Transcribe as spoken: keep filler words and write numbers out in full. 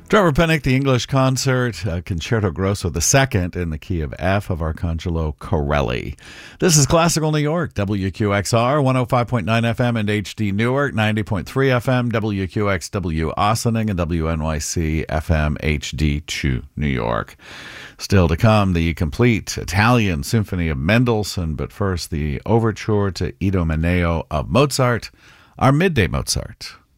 Trevor Pennock, the English concert, uh, Concerto Grosso the Second in the key of F of Arcangelo Corelli. This is Classical New York, W Q X R, one oh five point nine F M and H D Newark, ninety point three F M, W Q X W Ossining, and W N Y C F M H D two New York. Still to come, the complete Italian Symphony of Mendelssohn, but first the overture to Idomeneo of Mozart, our Midday Mozart.